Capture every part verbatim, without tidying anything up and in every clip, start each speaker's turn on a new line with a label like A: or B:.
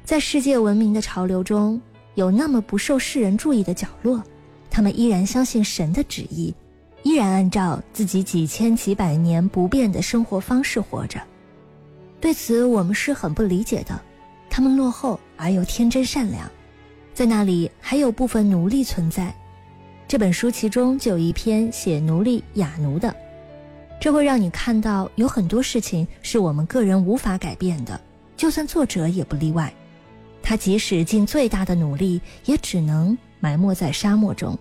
A: 在世界文明的潮流中，有那么不受世人注意的角落，他们依然相信神的旨意，依然按照自己几千几百年不变的生活方式活着。对此我们是很不理解的，他们落后而又天真善良，在那里还有部分奴隶存在。这本书其中就有一篇写奴隶哑奴的，这会让你看到有很多事情是我们个人无法改变的，就算作者也不例外。他即使尽最大的努力，也只能埋没在沙漠中。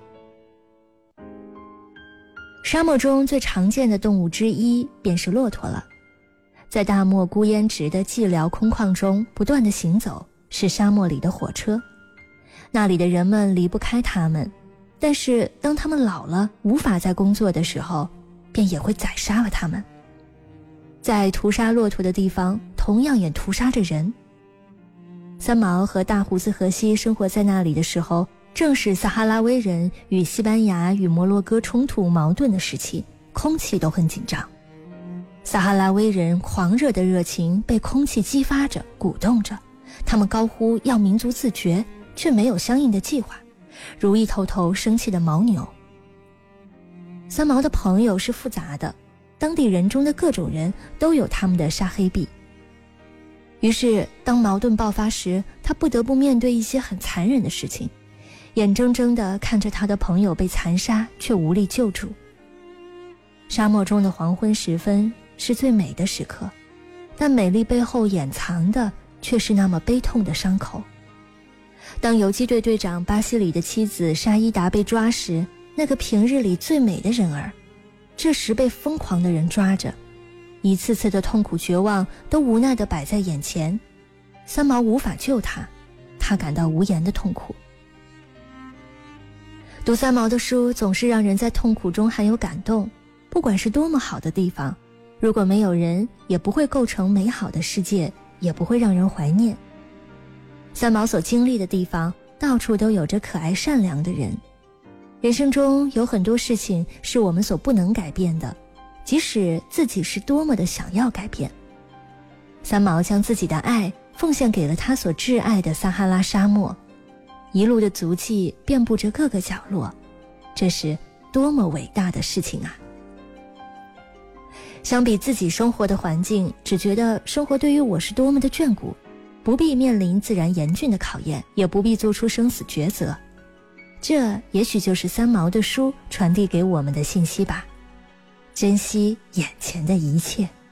A: 沙漠中最常见的动物之一便是骆驼了。在大漠孤烟直的寂寥空旷中不断地行走，是沙漠里的火车。那里的人们离不开它们，但是当他们老了无法再工作的时候，便也会宰杀了他们。在屠杀骆驼的地方，同样也屠杀着人。三毛和大胡子荷西生活在那里的时候，正是撒哈拉威人与西班牙与摩洛哥冲突矛盾的时期，空气都很紧张。撒哈拉威人狂热的热情被空气激发着鼓动着，他们高呼要民族自决，却没有相应的计划，如一头头生气的牦牛。三毛的朋友是复杂的，当地人中的各种人都有他们的杀黑臂。于是当矛盾爆发时，他不得不面对一些很残忍的事情，眼睁睁地看着他的朋友被残杀，却无力救助。沙漠中的黄昏时分是最美的时刻，但美丽背后掩藏的却是那么悲痛的伤口。当游击队队长巴西里的妻子沙伊达被抓时，那个平日里最美的人儿，这时被疯狂的人抓着，一次次的痛苦绝望都无奈地摆在眼前。三毛无法救他，他感到无言的痛苦。读三毛的书总是让人在痛苦中含有感动，不管是多么好的地方，如果没有人，也不会构成美好的世界，也不会让人怀念。三毛所经历的地方，到处都有着可爱善良的人。人生中有很多事情是我们所不能改变的，即使自己是多么的想要改变。三毛将自己的爱奉献给了他所挚爱的撒哈拉沙漠，一路的足迹遍布着各个角落，这是多么伟大的事情啊！相比自己生活的环境，只觉得生活对于我是多么的眷顾，不必面临自然严峻的考验，也不必做出生死抉择。这也许就是三毛的书传递给我们的信息吧，珍惜眼前的一切。